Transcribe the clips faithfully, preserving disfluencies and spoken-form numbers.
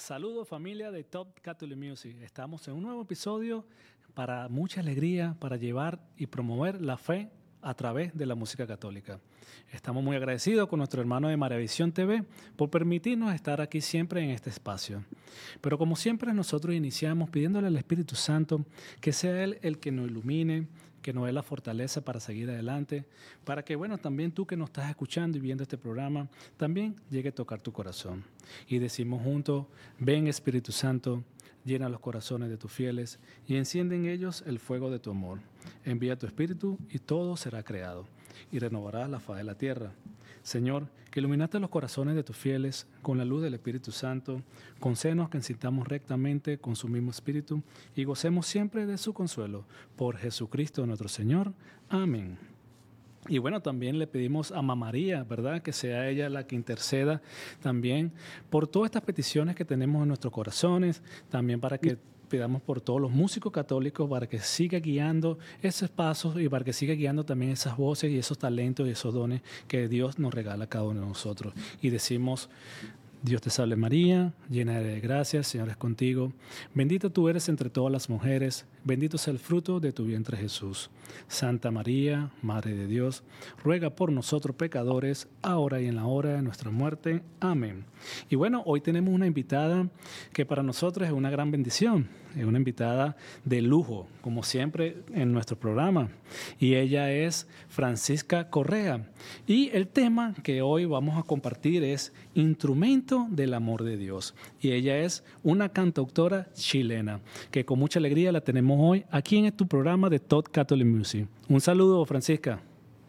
Saludos familia de Top Catholic Music. Estamos en un nuevo episodio para mucha alegría, para llevar y promover la fe a través de la música católica. Estamos muy agradecidos con nuestro hermano de Maravisión T V por permitirnos estar aquí siempre en este espacio. Pero como siempre nosotros iniciamos pidiéndole al Espíritu Santo que sea Él el que nos ilumine, que nos dé la fortaleza para seguir adelante, para que, bueno, también tú que nos estás escuchando y viendo este programa, también llegue a tocar tu corazón. Y decimos juntos, ven Espíritu Santo, llena los corazones de tus fieles y enciende en ellos el fuego de tu amor. Envía tu Espíritu y todo será creado y renovarás la faz de la tierra. Señor, que iluminaste los corazones de tus fieles con la luz del Espíritu Santo, concédenos que sintamos rectamente con su mismo Espíritu y gocemos siempre de su consuelo. Por Jesucristo nuestro Señor. Amén. Y bueno, también le pedimos a Mamá María, ¿verdad? Que sea ella la que interceda también por todas estas peticiones que tenemos en nuestros corazones, también para que pidamos por todos los músicos católicos para que siga guiando esos pasos y para que siga guiando también esas voces y esos talentos y esos dones que Dios nos regala a cada uno de nosotros. Y decimos: Dios te salve María, llena de gracia, el Señor es contigo. Bendita tú eres entre todas las mujeres, bendito sea el fruto de tu vientre Jesús. Santa María, Madre de Dios, ruega por nosotros pecadores, ahora y en la hora de nuestra muerte. Amén. Y bueno, hoy tenemos una invitada que para nosotros es una gran bendición, es una invitada de lujo, como siempre en nuestro programa. Y ella es Francisca Correa. Y el tema que hoy vamos a compartir es Instrumento del amor de Dios. Y ella es una cantautora chilena, que con mucha alegría la tenemos hoy aquí en tu programa de Top Catholic Music. Un saludo, Francisca.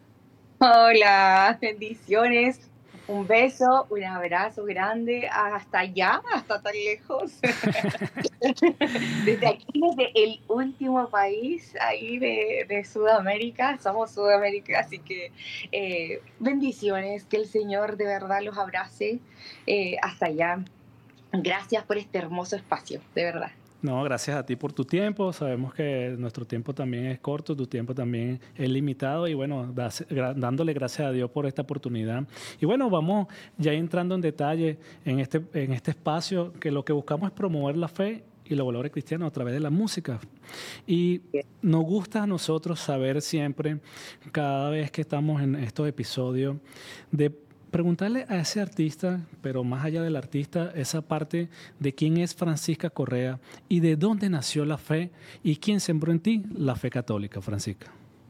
Hola, bendiciones, un beso, un abrazo grande, hasta allá, hasta tan lejos. Desde aquí, desde el último país ahí de, de Sudamérica, somos Sudamérica, así que eh, bendiciones, que el Señor de verdad los abrace eh, hasta allá. Gracias por este hermoso espacio, de verdad. No, gracias a ti por tu tiempo. Sabemos que nuestro tiempo también es corto, tu tiempo también es limitado y bueno, das, gra, dándole gracias a Dios por esta oportunidad. Y bueno, vamos ya entrando en detalle en este, en este espacio que lo que buscamos es promover la fe y los valores cristianos a través de la música. Y nos gusta a nosotros saber siempre, cada vez que estamos en estos episodios, de preguntarle a ese artista, pero más allá del artista, esa parte de quién es Francisca Correa y de dónde nació la fe y quién sembró en ti la fe católica, Francisca.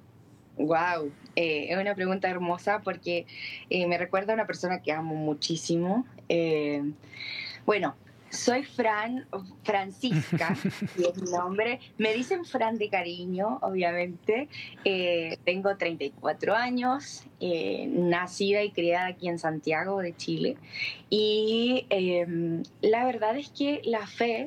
Wow, eh, es una pregunta hermosa porque eh, me recuerda a una persona que amo muchísimo. Eh, bueno, soy Fran, Francisca, y es mi nombre. Me dicen Fran de cariño, obviamente. Eh, tengo treinta y cuatro años, eh, nacida y criada aquí en Santiago de Chile. Y eh, la verdad es que la fe,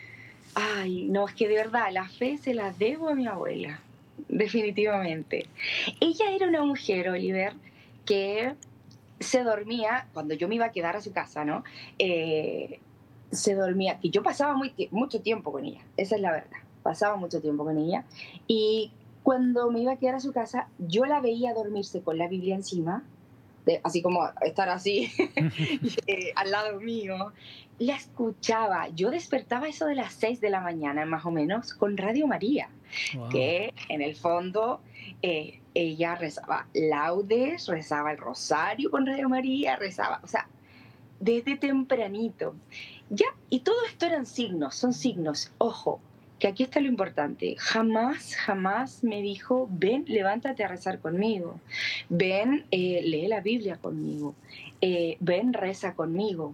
ay, no, es que de verdad, la fe se la debo a mi abuela, definitivamente. Ella era una mujer, Oliver, que se dormía, cuando yo me iba a quedar a su casa, ¿no? Eh, se dormía, que yo pasaba muy, mucho tiempo con ella, esa es la verdad, pasaba mucho tiempo con ella, y cuando me iba a quedar a su casa, yo la veía dormirse con la Biblia encima, de, así como estar así eh, al lado mío, la escuchaba, yo despertaba eso de las seis de la mañana más o menos con Radio María, Wow. que en el fondo eh, ella rezaba laudes, rezaba el rosario con Radio María, rezaba, o sea, desde tempranito. Ya, y todo esto eran signos, son signos. Ojo, que aquí está lo importante. Jamás, jamás me dijo, ven, levántate a rezar conmigo. Ven, eh, lee la Biblia conmigo. Eh, ven, reza conmigo.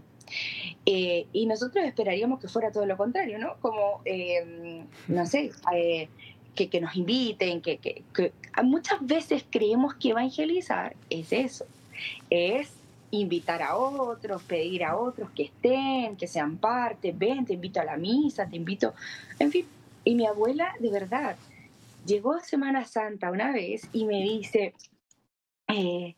Eh, y nosotros esperaríamos que fuera todo lo contrario, ¿no? Como, eh, no sé, eh, que, que, nos inviten, que, que, que muchas veces creemos que evangelizar es eso, es invitar a otros, pedir a otros que estén, que sean parte, ven, te invito a la misa, te invito, en fin. Y mi abuela, de verdad, llegó Semana Santa una vez y me dice, eh,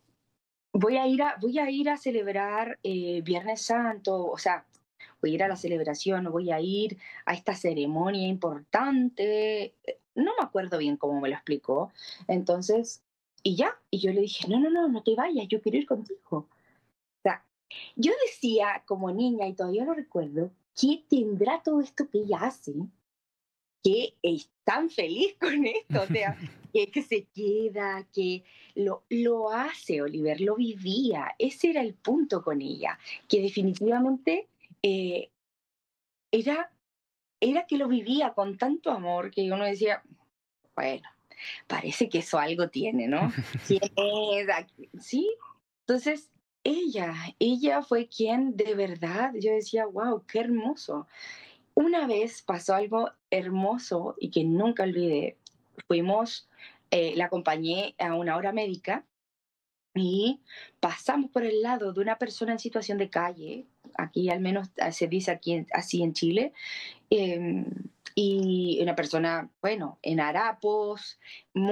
voy a ir a, voy a ir a celebrar eh, Viernes Santo, o sea, voy a ir a la celebración, voy a ir a esta ceremonia importante. No me acuerdo bien cómo me lo explicó. Entonces, y ya, y yo le dije, no, no, no, no te vayas, yo quiero ir contigo. O sea, Yo decía como niña, y todavía lo recuerdo, ¿qué tendrá todo esto que ella hace? Que es tan feliz con esto, o sea, que, que se queda, que lo, lo hace, Oliver, lo vivía. Ese era el punto con ella, que definitivamente eh, era, era que lo vivía con tanto amor que uno decía, bueno, parece que eso algo tiene, ¿no? ¿Quién es? Aquí? Sí. Entonces, ella, ella fue quien de verdad, yo decía, wow, qué hermoso. Una vez pasó algo hermoso y que nunca olvidé. Fuimos, eh, la acompañé a una hora médica y pasamos por el lado de una persona en situación de calle, aquí al menos eh, se dice aquí en- así en Chile, em, y una persona, bueno, en harapos,